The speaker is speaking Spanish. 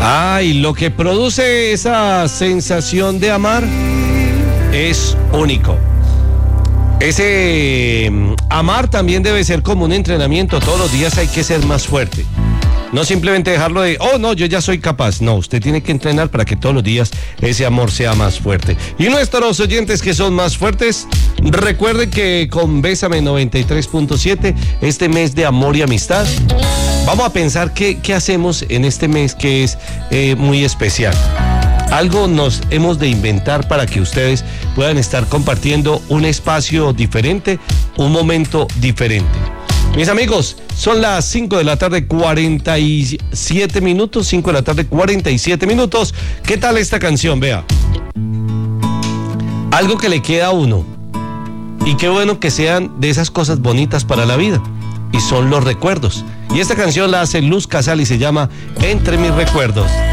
Y lo que produce esa sensación de amar es único. Ese amar también debe ser como un entrenamiento. Todos los días hay que ser más fuerte. No simplemente dejarlo de, no, yo ya soy capaz. No, usted tiene que entrenar para que todos los días ese amor sea más fuerte. Y nuestros oyentes que son más fuertes, recuerden que con Bésame 93.7, este mes de amor y amistad, vamos a pensar qué hacemos en este mes que es muy especial. Algo nos hemos de inventar para que ustedes puedan estar compartiendo un espacio diferente, un momento diferente. Mis amigos, son las 5 de la tarde, 47 minutos, 5 de la tarde, 47 minutos. ¿Qué tal esta canción? Vea. Algo que le queda a uno. Y qué bueno que sean de esas cosas bonitas para la vida. Y son los recuerdos. Y esta canción la hace Luz Casal y se llama Entre mis recuerdos.